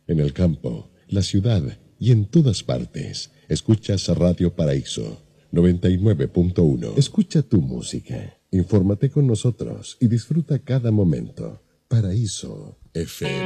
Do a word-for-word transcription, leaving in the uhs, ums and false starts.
en el campo, la ciudad y en todas partes. Escuchas Radio Paraíso noventa y nueve punto uno. Escucha tu música, infórmate con nosotros y disfruta cada momento. Paraíso F M.